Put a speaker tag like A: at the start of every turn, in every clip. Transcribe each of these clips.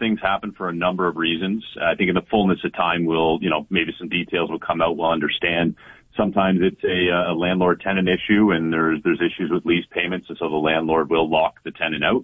A: things happen for a number of reasons. I think in the fullness of time, maybe some details will come out. We'll understand. Sometimes it's a landlord-tenant issue, and there's issues with lease payments, and so the landlord will lock the tenant out.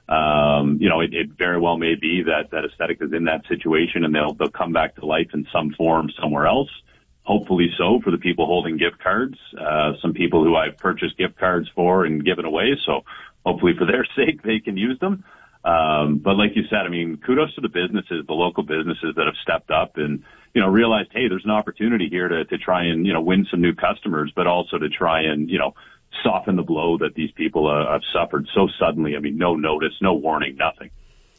A: It very well may be that Aesthetic is in that situation, and they'll come back to life in some form somewhere else. Hopefully so for the people holding gift cards. Some people who I've purchased gift cards for and given away, so hopefully for their sake they can use them. But like you said, I mean, kudos to the businesses, the local businesses that have stepped up and, realized, hey, there's an opportunity here to try and, win some new customers, but also to try and, soften the blow that these people have suffered so suddenly. I mean, no notice, no warning, nothing.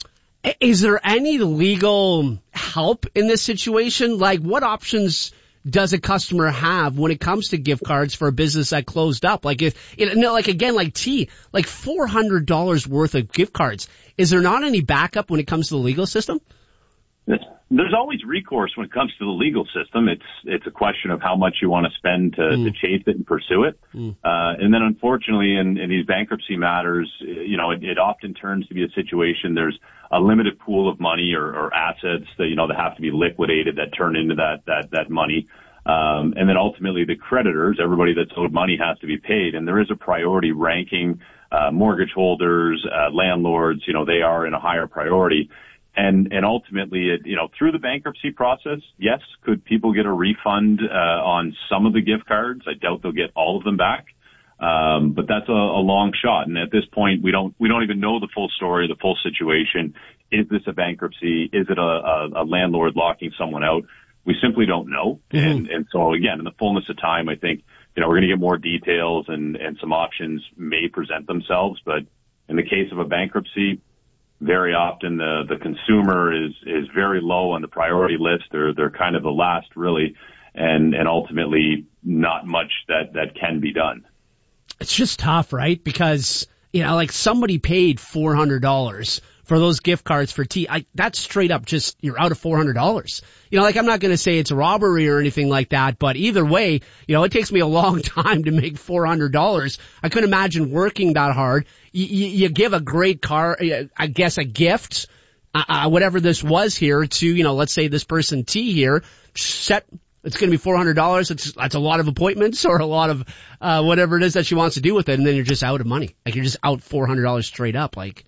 B: Is there any legal help in this situation? Like, what options does a customer have when it comes to gift cards for a business that closed up? Like like tea, like $400 worth of gift cards. Is there not any backup when it comes to the legal system?
A: There's always recourse when it comes to the legal system. It's a question of how much you want to spend to chase it and pursue it. And then unfortunately in these bankruptcy matters, it often turns to be a situation. There's a limited pool of money or assets that, that have to be liquidated that turn into that money. And then ultimately the creditors, everybody that's owed money has to be paid. And there is a priority ranking, mortgage holders, landlords, they are in a higher priority. And ultimately, through the bankruptcy process, yes, could people get a refund on some of the gift cards? I doubt they'll get all of them back. But that's a long shot. And at this point, we don't even know the full story, the full situation. Is this a bankruptcy? Is it a landlord locking someone out? We simply don't know. And so again, in the fullness of time, I think, we're going to get more details and some options may present themselves. But in the case of a bankruptcy, very often the consumer is very low on the priority list. They're kind of the last really, and ultimately not much that can be done.
B: It's just tough, right? Because, like somebody paid $400 for those gift cards for tea. That's straight up just, you're out of $400. I'm not going to say it's a robbery or anything like that, but either way, it takes me a long time to make $400. I couldn't imagine working that hard. You give a great car, I guess a gift, whatever this was here to, let's say this person tea here, it's going to be $400. That's a lot of appointments or a lot of, whatever it is that she wants to do with it. And then you're just out of money. Like you're just out $400 straight up. Like,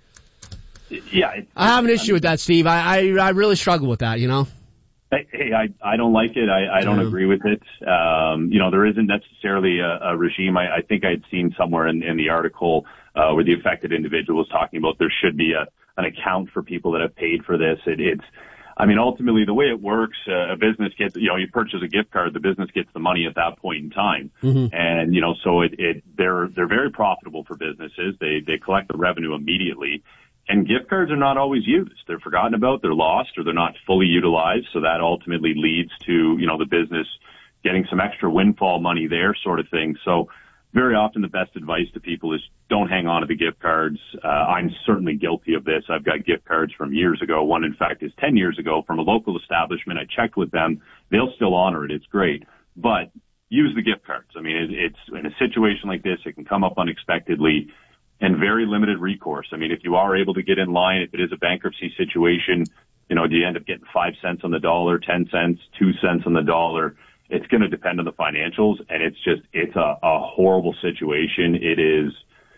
A: yeah,
B: I have an issue with that, Steve. I really struggle with that,
A: Hey, I don't like it. I don't agree with it. There isn't necessarily a regime. I think I'd seen somewhere in the article where the affected individual was talking about there should be an account for people that have paid for this. Ultimately the way it works, a business gets, you purchase a gift card, the business gets the money at that point in time. And, so they're very profitable for businesses. They collect the revenue immediately. And gift cards are not always used. They're forgotten about, they're lost, or they're not fully utilized. So that ultimately leads to, the business getting some extra windfall money there sort of thing. So very often the best advice to people is don't hang on to the gift cards. I'm certainly guilty of this. I've got gift cards from years ago. One, in fact, is 10 years ago from a local establishment. I checked with them. They'll still honor it. It's great. But use the gift cards. It's in a situation like this, it can come up unexpectedly. And very limited recourse. If you are able to get in line, if it is a bankruptcy situation, do you end up getting 5 cents on the dollar, 10 cents, 2 cents on the dollar? It's going to depend on the financials, and it's a horrible situation. It is,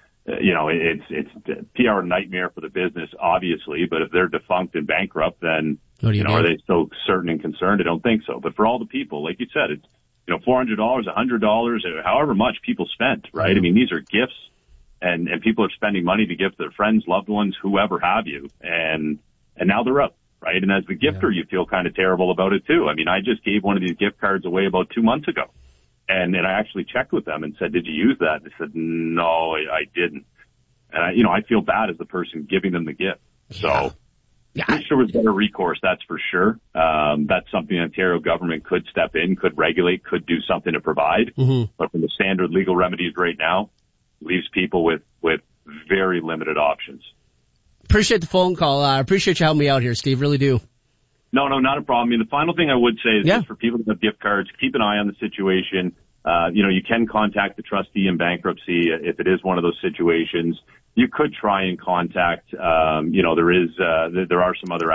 A: it's a PR nightmare for the business, obviously, but if they're defunct and bankrupt, then, are they still certain and concerned? I don't think so. But for all the people, like you said, it's, $400, $100, however much people spent, right? These are gifts. And people are spending money to give to their friends, loved ones, whoever have you. And now they're up, right? And as the gifter, you feel kind of terrible about it too. I just gave one of these gift cards away about 2 months ago. And then I actually checked with them and said, did you use that? And they said, no, I didn't. And I feel bad as the person giving them the gift. So I wish there was better recourse, that's for sure. That's something the Ontario government could step in, could regulate, could do something to provide. But from the standard legal remedies right now, leaves people with very limited options.
B: Appreciate the phone call. I appreciate you helping me out here, Steve. Really do.
A: No, not a problem. The final thing I would say is just for people that have gift cards, keep an eye on the situation. You can contact the trustee in bankruptcy if it is one of those situations. You could try and contact, there are some other